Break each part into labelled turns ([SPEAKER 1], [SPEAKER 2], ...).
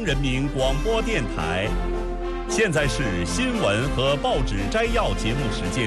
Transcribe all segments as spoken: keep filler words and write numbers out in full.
[SPEAKER 1] 人民广播电台，现在是新闻和报纸摘要节目时间。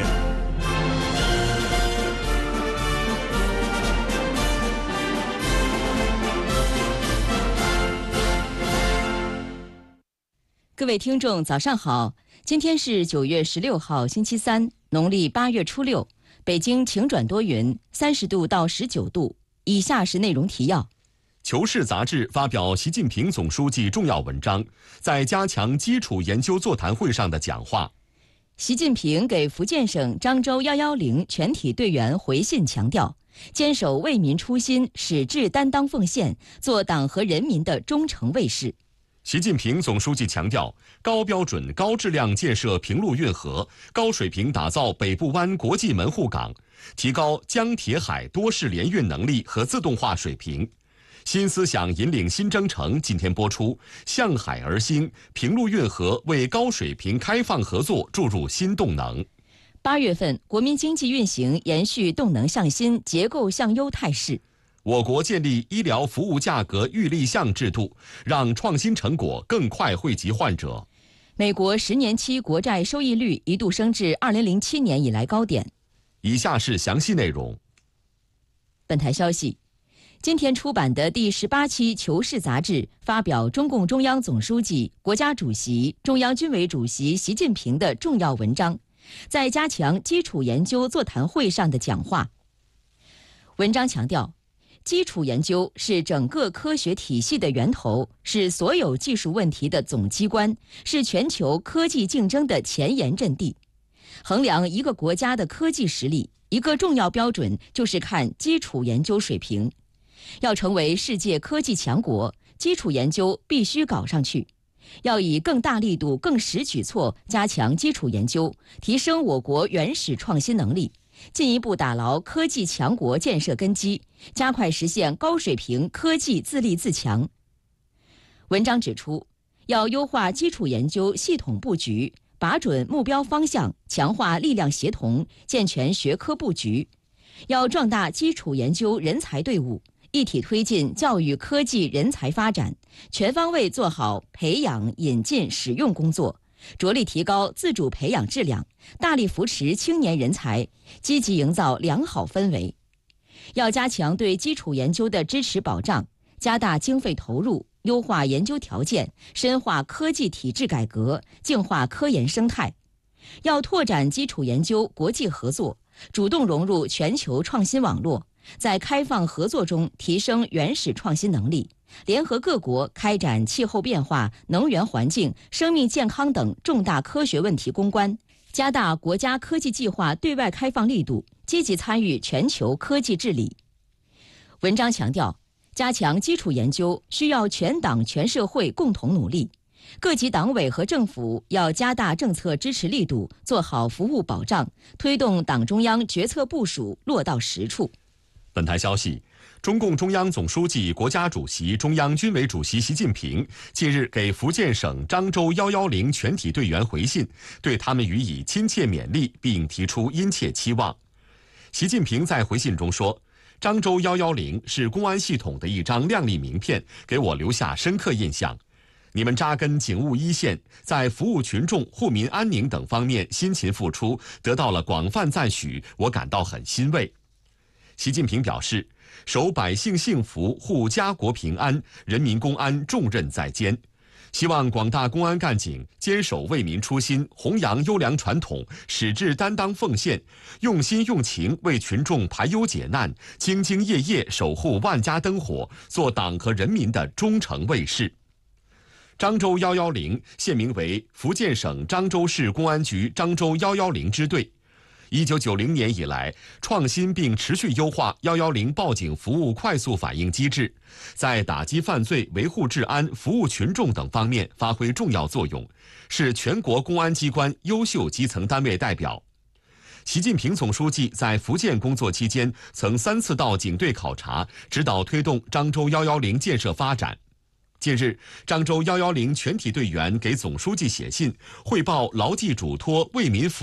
[SPEAKER 2] 各位听众，早上好！今天是九月十六号，星期三，农历八月初六。北京晴转多云，三十度到十九度。以下是内容提要。
[SPEAKER 3] 求是杂志发表习近平总书记重要文章，在加强基础研究座谈会上的讲话。
[SPEAKER 2] 习近平给福建省漳州一一零全体队员回信强调，坚守为民初心，矢志担当奉献，做党和人民的忠诚卫士。
[SPEAKER 3] 习近平总书记强调，高标准、高质量建设平陆运河，高水平打造北部湾国际门户港，提高江铁海多式联运能力和自动化水平。新思想引领新征程今天播出，向海而兴，平陆运河为高水平开放合作注入新动能。
[SPEAKER 2] 八月份，国民经济运行延续动能向新、结构向优态势。
[SPEAKER 3] 我国建立医疗服务价格预立项制度，让创新成果更快惠及患者。
[SPEAKER 2] 美国十年期国债收益率一度升至二零零七年以来高点。
[SPEAKER 3] 以下是详细内容。
[SPEAKER 2] 本台消息，今天出版的第十八期《求是》杂志发表中共中央总书记、国家主席、中央军委主席习近平的重要文章，在加强基础研究座谈会上的讲话。文章强调，基础研究是整个科学体系的源头，是所有技术问题的总机关，是全球科技竞争的前沿阵地。衡量一个国家的科技实力，一个重要标准就是看基础研究水平。要成为世界科技强国，基础研究必须搞上去。要以更大力度、更实举措加强基础研究，提升我国原始创新能力，进一步打牢科技强国建设根基，加快实现高水平科技自立自强。文章指出，要优化基础研究系统布局，把准目标方向，强化力量协同，健全学科布局。要壮大基础研究人才队伍，一体推进教育科技人才发展，全方位做好培养、引进、使用工作，着力提高自主培养质量，大力扶持青年人才，积极营造良好氛围。要加强对基础研究的支持保障，加大经费投入，优化研究条件，深化科技体制改革，净化科研生态。要拓展基础研究国际合作，主动融入全球创新网络，在开放合作中提升原始创新能力，联合各国开展气候变化、能源环境、生命健康等重大科学问题攻关，加大国家科技计划对外开放力度，积极参与全球科技治理。文章强调，加强基础研究需要全党全社会共同努力，各级党委和政府要加大政策支持力度，做好服务保障，推动党中央决策部署落到实处。
[SPEAKER 3] 本台消息，中共中央总书记、国家主席、中央军委主席习近平近日给福建省漳州一一零全体队员回信，对他们予以亲切勉励，并提出殷切期望。习近平在回信中说，漳州一一零是公安系统的一张亮丽名片，给我留下深刻印象。你们扎根警务一线，在服务群众、护民安宁等方面辛勤付出，得到了广泛赞许，我感到很欣慰。习近平表示，守百姓幸福、护家国平安，人民公安重任在肩。希望广大公安干警坚守为民初心，弘扬优良传统，矢志担当奉献，用心用情为群众排忧解难，兢兢业业守护万家灯火，做党和人民的忠诚卫士。漳州一一零现名为福建省漳州市公安局漳州一一零支队。一九九零年以来，创新并持续优化一一零报警服务快速反应机制，在打击犯罪、维护治安、服务群众等方面发挥重要作用，是全国公安机关优秀基层单位代表。习近平总书记在福建工作期间，曾三次到警队考察，指导推动漳州一一零建设发展。近日，漳州一一零全体队员给总书记写信，汇报牢记嘱托为民服务